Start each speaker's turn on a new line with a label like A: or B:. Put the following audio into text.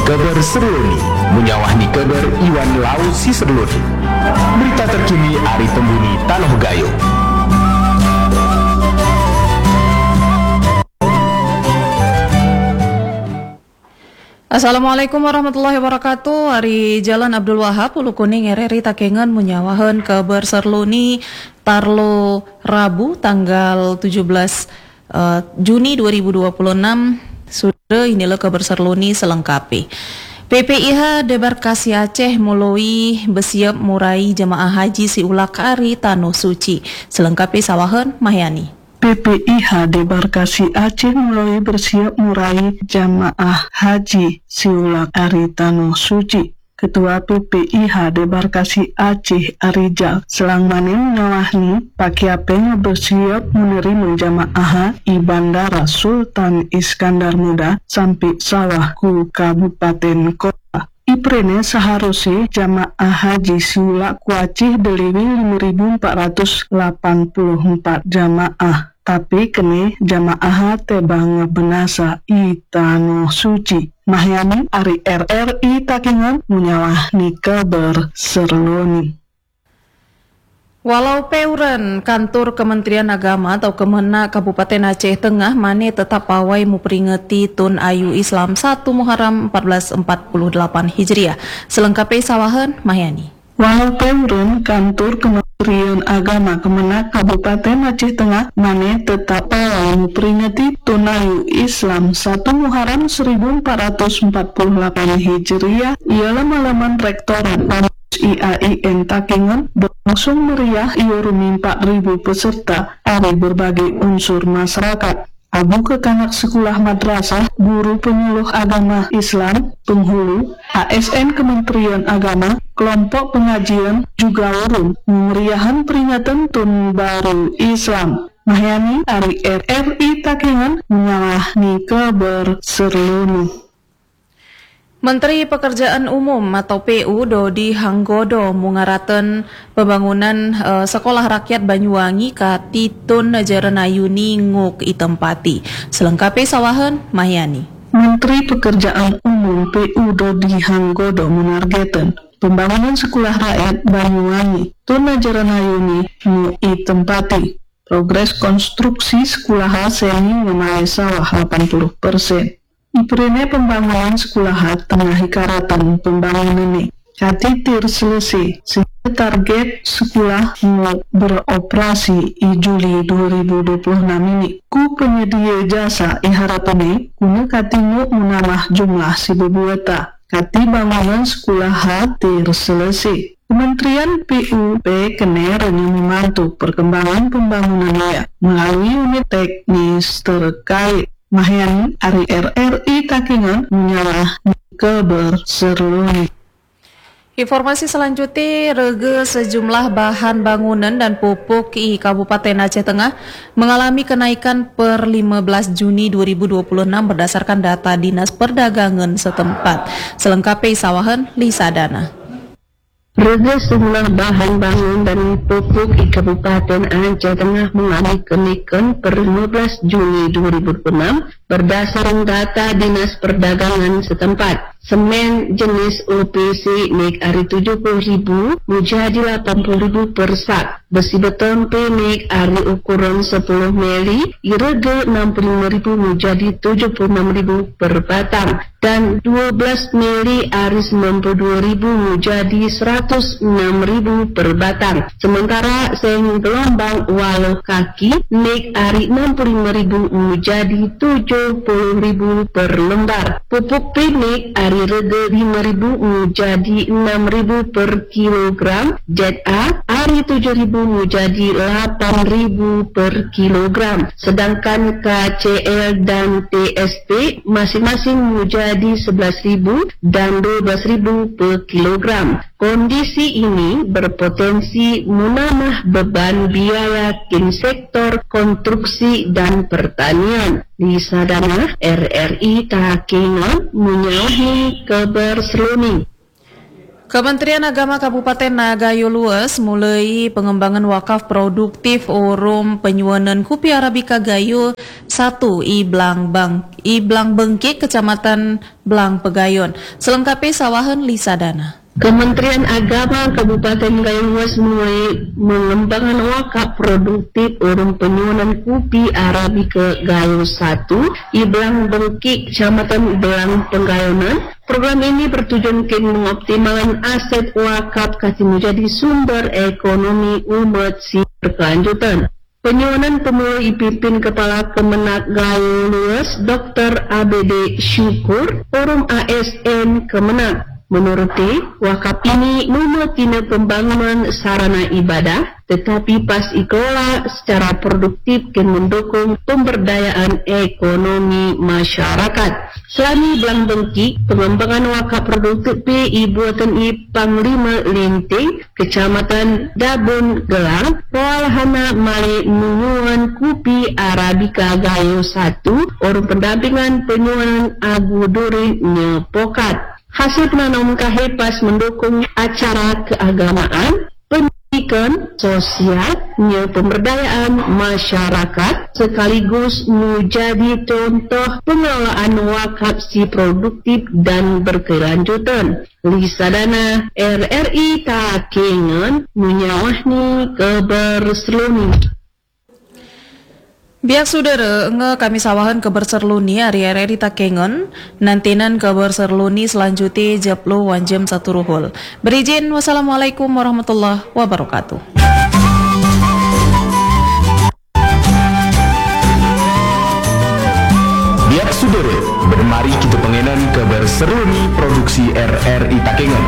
A: Kabar Serloni menyawahni kabar Iwan Lau si Serloni. Berita terkini Ari Tembuni Tanoh Gayo.
B: Assalamualaikum warahmatullahi wabarakatuh. Ari Jalan Abdul Wahab Ulu Kuning RRI Takengan menyawahan kabar Serloni Tarlo Rabu tanggal 17 Juni 2026. Sudah inilah kabar Serloni selengkapi. PPIH Debarkasi Aceh mulai bersiap murai jemaah haji siulak Ari Tanah Suci. Selengkapi sawahan Mahyani.
C: PPIH Debarkasi Aceh mulai bersiap murai jamaah haji siulak Ari Tanah Suci. Ketua PPIH Debarkasi Aceh Arijal selang maning nyawahni pakiapenya bersiap menerima jamaah i Bandara Sultan Iskandar Muda sampai sawah ku Kabupaten Kota. Iprene seharusnya jamaah haji siulak ku Aceh deliwi 5.484 jamaah. Tapi kini jamaah tebang benasa i Tanah Suci. Mahyani Ari RRI Takengan menyawahni kabar Serloni.
B: Walau peuren kantor Kementerian Agama atau Kemenak Kabupaten Aceh Tengah mane tetap pawai memperingati Tun Ayu Islam 1 Muharram 1448 Hijriah. Selengkapi sawahan Mahyani.
C: Walau peuren kantor Kementerian Agama Kemenak Kabupaten Aceh Tengah mane tetap pawai memperingati Tun Ayu Islam 1 Muharram 1448 Hijriah ialah malaman Rektorat IAIN Takengan berlangsung meriah iurumi 4.000 peserta dari berbagai unsur masyarakat. Abu kekanak sekolah madrasah, guru penyuluh agama Islam, penghulu, ASN Kementerian Agama, kelompok pengajian, juga urun memeriahkan peringatan Tun Baru Islam. Mahyani Ari RRI Takengan menyawahni kabar Serloni.
B: Menteri Pekerjaan Umum atau PU Dodi Hanggodo mengaraten pembangunan Sekolah Rakyat Banyuwangi ka Titun Jaranayuni Nguk Itempati. Selengkapi sawahan Mahyani.
C: Menteri Pekerjaan Umum PU Dodi Hanggodo menargetkan pembangunan Sekolah Rakyat Banyuwangi Tun Jaranayuni Nguk Itempati. Progres konstruksi sekolah seni memalai sawah 80%. Iprene pembangunan sekolah tengah hikaratan pembangunan ini katitir selesai sehingga target sekolah mau beroperasi i Juli 2026 ini. Ku penyedia jasa harapan kuno katingu menambah jumlah si bebuata kati bangunan sekolah tir selesai. Kementerian PUP kener yang membantu perkembangan pembangunannya melalui unit teknis terkait. Mahyani Ari RRI Takengan menyawahni kabar Serloni.
B: Informasi selanjutnya, rega sejumlah bahan bangunan dan pupuk di Kabupaten Aceh Tengah mengalami kenaikan per 15 Juni 2026 berdasarkan data Dinas Perdagangan setempat. Selengkapi sawahan Lisa Dana.
D: Rega sejumlah bahan bangun dan pupuk di Kabupaten Aceh Tengah mengalami kenaikan per 15 Juni 2026 berdasarkan data Dinas Perdagangan setempat. Semen jenis OPC naik ari 70.000 menjadi 80.000 per sak. Besi beton P naik ari ukuran 10 mili irege 65.000 menjadi 76.000 per batang. Dan 12 mili ari 92.000 menjadi 106.000 per batang. Sementara seng gelombang walau kaki naik ari 65.000 menjadi 70.000 per lembar. Pupuk P naik ari rega 5.000 menjadi 6.000 per kilogram. Jet A ari 7.000 menjadi 8.000 per kilogram. Sedangkan KCL dan TSP masing-masing menjadi 11.000 dan 12.000 per kilogram. Kondisi ini berpotensi menambah beban biaya kin sektor konstruksi dan pertanian. Lisa Dana, RRI Takengan menyawahi kabar Serloni.
B: Kementerian Agama Kabupaten Nagayo Lues mulai pengembangan wakaf produktif urung penyuanan Kopi Arabica Gayo 1 I Blang Bengkik, Kecamatan Blang Pegayon. Selengkapnya sawahan Lisa Dana.
D: Kementerian Agama Kabupaten Gayo Lues mulai mengembangkan wakaf produktif urung penyuanan Kopi Arabica Gayo 1 I Blang Bengkik, Kecamatan Blang Pegayonan. Program ini bertujuan untuk mengoptimalkan aset wakaf kasih menjadi sumber ekonomi umat si berkelanjutan. Penyuanan pemula dipimpin Kepala Kemenak Gayo Lues, Dr. ABD Syukur, Forum ASN Kemenak. Menuruti, wakaf ini memetina pembangunan sarana ibadah, tetapi pas dikelola secara produktif dan mendukung pemberdayaan ekonomi masyarakat. Selami Blang Bengkik, pengembangan wakaf produktif PI buatan I Panglima Linting, Kecamatan Dabun Gelang, Walhana Mali Nunyuan Kopi Arabica Gayo 1, orang pendampingan penyuanan Agu Duri Nyepokat. Hasil penanam kahepas mendukung acara keagamaan, pendidikan, sosial, pemberdayaan masyarakat, sekaligus menjadi contoh pengelolaan wakaf si produktif dan berkelanjutan. Lisa Dana, RRI Takengon, menyawahni kabar seluni.
B: Biak saudara, kami sawahan kabar serluni hari RRI Takengon, nantinan kabar serluni selanjutnya japlo wanjam 1 ruhul. Berizin, wassalamualaikum warahmatullahi wabarakatuh.
A: Biak saudara, bermari kita pengenan kabar serluni produksi RRI Takengon.